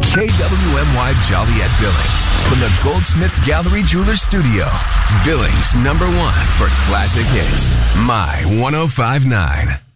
KWMY Joliet Billings from the Goldsmith Gallery Jeweler Studio. Billings #1 for classic hits. My 105.9.